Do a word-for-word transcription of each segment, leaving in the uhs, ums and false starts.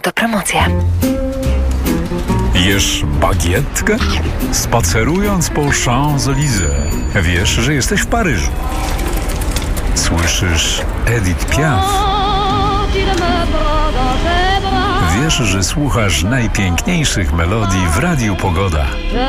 Autopromocja. Jesz bagietkę? Spacerując po Champs-Élysées, wiesz, że jesteś w Paryżu. Słyszysz Edith Piaf. Wiesz, że słuchasz najpiękniejszych melodii w Radiu Pogoda.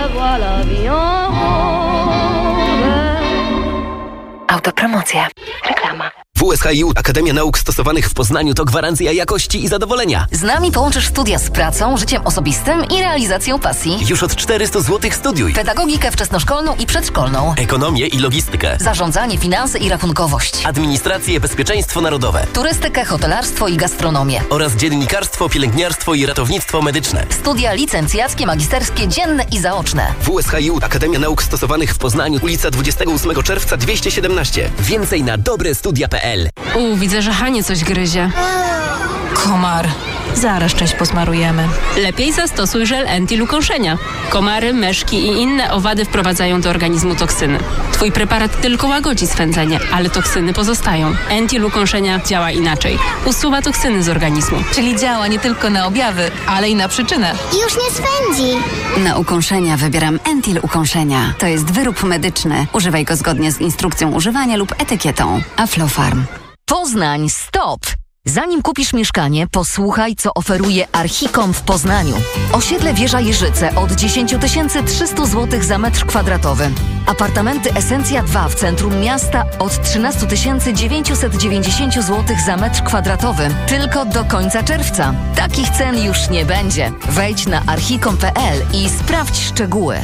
Autopromocja. Reklama. W S H I U Akademia Nauk Stosowanych w Poznaniu to gwarancja jakości i zadowolenia. Z nami połączysz studia z pracą, życiem osobistym i realizacją pasji. Już od czterysta złotych studiuj. Pedagogikę wczesnoszkolną i przedszkolną. Ekonomię i logistykę. Zarządzanie, finanse i rachunkowość. Administrację, bezpieczeństwo narodowe. Turystykę, hotelarstwo i gastronomię. Oraz dziennikarstwo, pielęgniarstwo i ratownictwo medyczne. Studia licencjackie, magisterskie, dzienne i zaoczne. W S H I U Akademia Nauk Stosowanych w Poznaniu, ulica dwudziestego ósmego czerwca dwieście siedemnaście. Więcej na dobrestudia kropka p l. U, widzę, że Hanie coś gryzie. Komar. Zaraz część posmarujemy. Lepiej zastosuj żel Entil ukąszenia. Komary, myszki i inne owady wprowadzają do organizmu toksyny. Twój preparat tylko łagodzi swędzenie, ale toksyny pozostają. Entil ukąszenia działa inaczej. Usuwa toksyny z organizmu. Czyli działa nie tylko na objawy, ale i na przyczynę. Już nie swędzi. Na ukąszenia wybieram Entil ukąszenia. To jest wyrób medyczny. Używaj go zgodnie z instrukcją używania lub etykietą. Aflofarm. Poznań, stop! Zanim kupisz mieszkanie, posłuchaj, co oferuje Archicom w Poznaniu. Osiedle Wieża Jeżyce od dziesięć tysięcy trzysta złotych za metr kwadratowy. Apartamenty Esencja dwa w centrum miasta od trzynaście tysięcy dziewięćset dziewięćdziesiąt złotych za metr kwadratowy. Tylko do końca czerwca. Takich cen już nie będzie. Wejdź na archicom kropka p l i sprawdź szczegóły.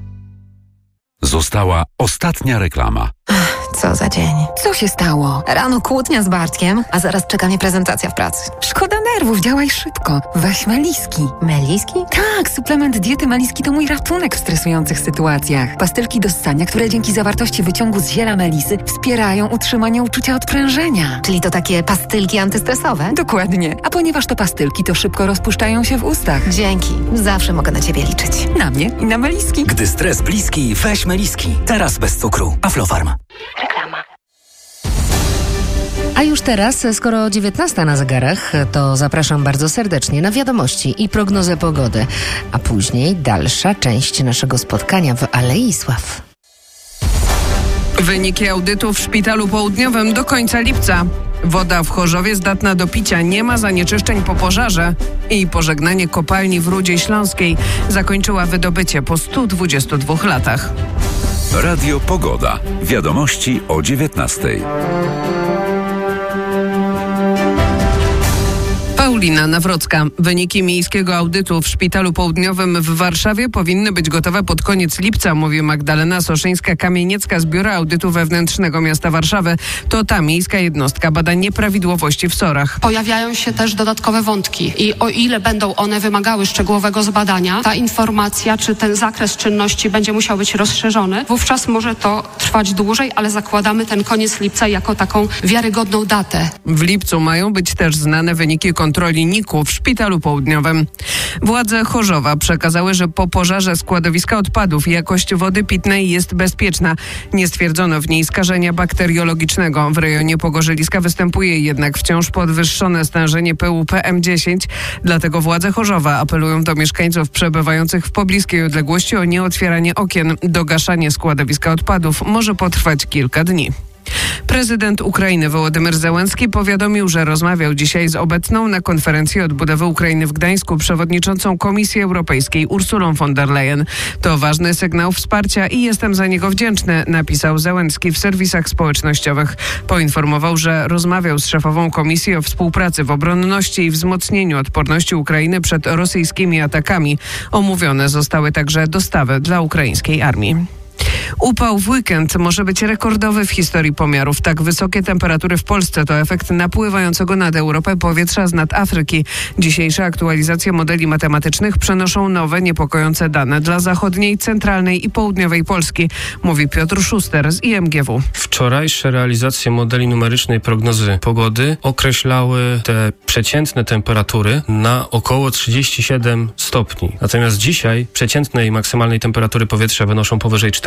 Została ostatnia reklama. Co za dzień. Co się stało? Rano kłótnia z Bartkiem, a zaraz czeka mnie prezentacja w pracy. Szkoda nerwów, działaj szybko. Weź Meliski. Meliski? Tak, suplement diety Meliski to mój ratunek w stresujących sytuacjach. Pastylki do ssania, które dzięki zawartości wyciągu z ziela melisy wspierają utrzymanie uczucia odprężenia. Czyli to takie pastylki antystresowe? Dokładnie. A ponieważ to pastylki, to szybko rozpuszczają się w ustach. Dzięki. Zawsze mogę na ciebie liczyć. Na mnie i na Meliski. Gdy stres bliski, weź Meliski. Teraz bez cukru. Aflofarm. Reklama. A już teraz, skoro dziewiętnasta na zegarach, to zapraszam bardzo serdecznie na wiadomości i prognozę pogody, a później dalsza część naszego spotkania w Alei Sław. Wyniki audytu w Szpitalu Południowym do końca lipca. Woda w Chorzowie zdatna do picia, nie ma zanieczyszczeń po pożarze i pożegnanie kopalni w Rudzie Śląskiej zakończyła wydobycie po stu dwudziestu dwóch latach. Radio Pogoda. Wiadomości o dziewiętnastej. Paulina Nawrocka. Wyniki miejskiego audytu w Szpitalu Południowym w Warszawie powinny być gotowe pod koniec lipca, mówi Magdalena Soszyńska-Kamieniecka z Biura Audytu Wewnętrznego Miasta Warszawy. To ta miejska jednostka bada nieprawidłowości w sorach. Pojawiają się też dodatkowe wątki i o ile będą one wymagały szczegółowego zbadania, ta informacja czy ten zakres czynności będzie musiał być rozszerzony. Wówczas może to trwać dłużej, ale zakładamy ten koniec lipca jako taką wiarygodną datę. W lipcu mają być też znane wyniki kontroli N I K u w Szpitalu Południowym. Władze Chorzowa przekazały, że po pożarze składowiska odpadów jakość wody pitnej jest bezpieczna. Nie stwierdzono w niej skażenia bakteriologicznego. W rejonie Pogorzyliska występuje jednak wciąż podwyższone stężenie pyłu P M dziesięć. Dlatego władze Chorzowa apelują do mieszkańców przebywających w pobliskiej odległości o nieotwieranie okien. Dogaszanie składowiska odpadów może potrwać kilka dni. Prezydent Ukrainy Wołodymyr Zełenski powiadomił, że rozmawiał dzisiaj z obecną na konferencji odbudowy Ukrainy w Gdańsku przewodniczącą Komisji Europejskiej Ursulą von der Leyen. To ważny sygnał wsparcia i jestem za niego wdzięczny, napisał Zełenski w serwisach społecznościowych. Poinformował, że rozmawiał z szefową Komisji o współpracy w obronności i wzmocnieniu odporności Ukrainy przed rosyjskimi atakami. Omówione zostały także dostawy dla ukraińskiej armii. Upał w weekend może być rekordowy w historii pomiarów. Tak wysokie temperatury w Polsce to efekt napływającego nad Europę powietrza z nad Afryki. Dzisiejsze aktualizacje modeli matematycznych przenoszą nowe, niepokojące dane dla zachodniej, centralnej i południowej Polski, mówi Piotr Szuster z I M G W. Wczorajsze realizacje modeli numerycznej prognozy pogody określały te przeciętne temperatury na około trzydzieści siedem stopni. Natomiast dzisiaj przeciętnej maksymalnej temperatury powietrza wynoszą powyżej czterdziestu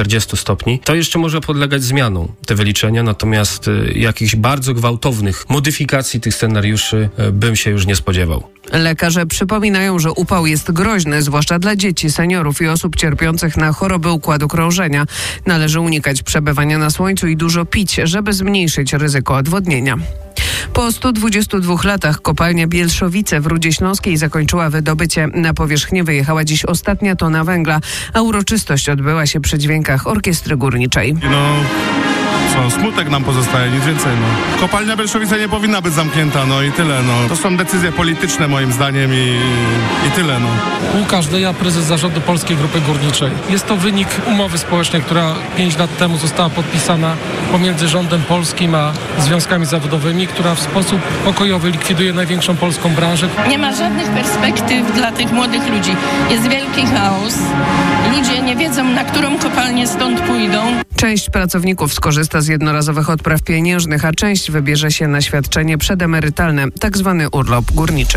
czterdziestu stopni. To jeszcze może podlegać zmianom, te wyliczenia, natomiast y, jakichś bardzo gwałtownych modyfikacji tych scenariuszy y, bym się już nie spodziewał. Lekarze przypominają, że upał jest groźny, zwłaszcza dla dzieci, seniorów i osób cierpiących na choroby układu krążenia. Należy unikać przebywania na słońcu i dużo pić, żeby zmniejszyć ryzyko odwodnienia. Po stu dwudziestu dwóch latach kopalnia Bielszowice w Rudzie Śląskiej zakończyła wydobycie. Na powierzchnię wyjechała dziś ostatnia tona węgla, a uroczystość odbyła się przy dźwiękach orkiestry górniczej. No, co, smutek nam pozostaje, nic więcej. No. Kopalnia Bielszowice nie powinna być zamknięta, no i tyle. No. To są decyzje polityczne moim zdaniem i, i tyle. No. Łukasz Deja, prezes zarządu Polskiej Grupy Górniczej. Jest to wynik umowy społecznej, która pięć lat temu została podpisana pomiędzy rządem polskim a związkami zawodowymi, która w sposób pokojowy likwiduje największą polską branżę. Nie ma żadnych perspektyw dla tych młodych ludzi. Jest wielki chaos. Ludzie nie wiedzą, na którą kopalnię stąd pójdą. Część pracowników skorzysta z jednorazowych odpraw pieniężnych, a część wybierze się na świadczenie przedemerytalne, tak zwany urlop górniczy.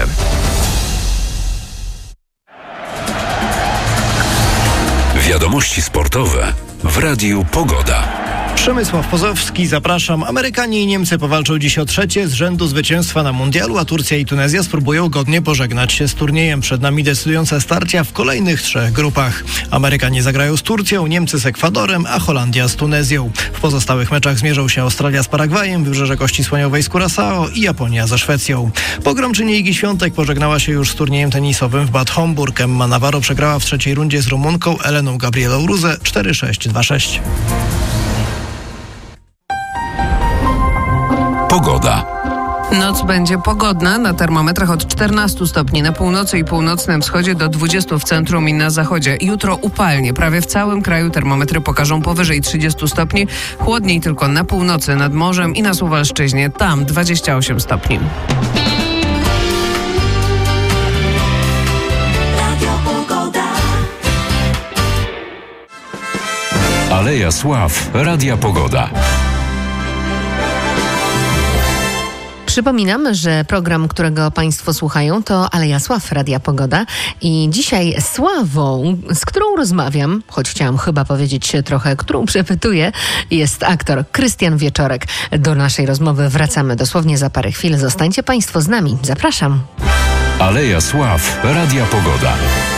Wiadomości sportowe w Radiu Pogoda. Przemysław Pozowski, zapraszam. Amerykanie i Niemcy powalczą dziś o trzecie z rzędu zwycięstwa na mundialu, a Turcja i Tunezja spróbują godnie pożegnać się z turniejem. Przed nami decydujące starcia w kolejnych trzech grupach. Amerykanie zagrają z Turcją, Niemcy z Ekwadorem, a Holandia z Tunezją. W pozostałych meczach zmierzą się Australia z Paragwajem, Wybrzeże Kości Słoniowej z Curaçao i Japonia ze Szwecją. Pogromczyni Igi Świątek pożegnała się już z turniejem tenisowym w Bad Homburg. Emma Navarro przegrała w trzeciej rundzie z Rumunką Eleną Gabrielą Ruzę cztery sześć dwa sześć. Pogoda. Noc będzie pogodna, na termometrach od czternastu stopni na północy i północnym wschodzie do dwudziestu w centrum i na zachodzie. Jutro upalnie, prawie w całym kraju termometry pokażą powyżej trzydziestu stopni, chłodniej tylko na północy, nad morzem i na Suwalszczyźnie, tam dwadzieścia osiem stopni. Aleja Sław, Radia Pogoda. Przypominam, że program, którego Państwo słuchają, to Aleja Sław, Radia Pogoda. I dzisiaj Sławą, z którą rozmawiam, choć chciałam chyba powiedzieć trochę, którą przepytuję, jest aktor Krystian Wieczorek. Do naszej rozmowy wracamy dosłownie za parę chwil. Zostańcie Państwo z nami. Zapraszam. Aleja Sław, Radia Pogoda.